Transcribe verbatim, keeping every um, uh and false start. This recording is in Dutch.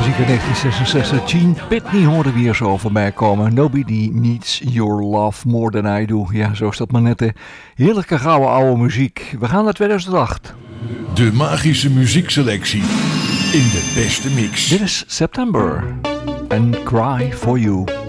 muziek uit negentien zesenzestig. Gene Pitney hoorde we hier zo voorbij komen. Nobody needs your love more than I do. Ja, zo is dat maar net. Hè. Heerlijke gouden oude muziek. We gaan naar tweeduizend acht. De magische muziekselectie in de beste mix. Dit is September. And Cry for You.